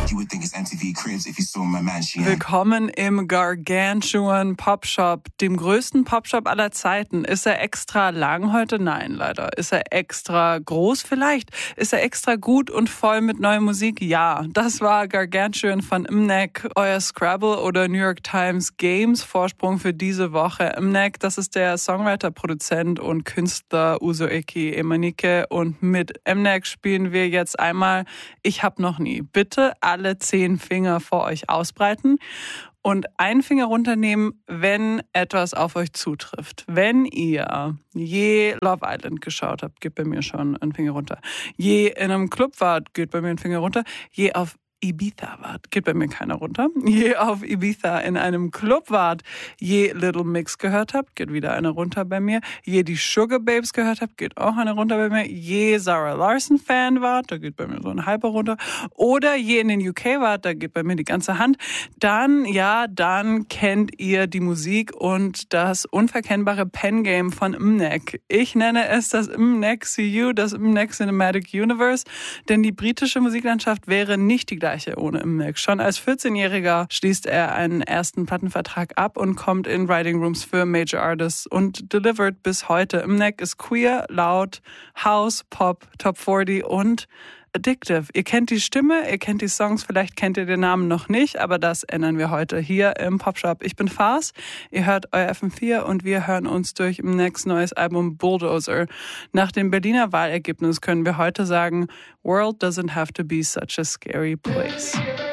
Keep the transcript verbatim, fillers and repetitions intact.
Willkommen im Gargantuan Popshop, dem größten Popshop aller Zeiten. Ist er extra lang heute? Nein, leider. Ist er extra groß? Vielleicht. Ist er extra gut und voll mit neuer Musik? Ja. Das war Gargantuan von Mnek, euer Scrabble oder New York Times Games Vorsprung für diese Woche. Mnek, das ist der Songwriter, Produzent und Künstler Uzoeki Emanike, und mit Mnek spielen wir jetzt einmal Ich hab noch nie. Bitte alle zehn Finger vor euch ausbreiten und einen Finger runternehmen, wenn etwas auf euch zutrifft. Wenn ihr je Love Island geschaut habt, geht bei mir schon ein Finger runter. Je in einem Club wart, geht bei mir ein Finger runter. Je auf Ibiza wart, geht bei mir keiner runter. Je auf Ibiza in einem Club wart, je Little Mix gehört habt, geht wieder einer runter bei mir. Je die Sugar Babes gehört habt, geht auch einer runter bei mir. Je Zara Larsson Fan wart, da geht bei mir so ein halber runter. Oder je in den U K wart, da geht bei mir die ganze Hand. Dann, ja, dann kennt ihr die Musik und das unverkennbare Pen-Game von Mnek. Ich nenne es das Mnek C U, das Mnek Cinematic Universe, denn die britische Musiklandschaft wäre nicht die gleiche ohne Mnek. Schon als vierzehnjähriger schließt er einen ersten Plattenvertrag ab und kommt in Writing Rooms für Major Artists und delivered bis heute. Mnek ist queer, laut, House, Pop, Top vierzig und addictive. Ihr kennt die Stimme, ihr kennt die Songs, vielleicht kennt ihr den Namen noch nicht, aber das ändern wir heute hier im Popshop. Ich bin Fars, ihr hört euer F M vier und wir hören uns durch Mneks neues Album Bulldozer. Nach dem Berliner Wahlergebnis können wir heute sagen, World doesn't have to be such a scary place.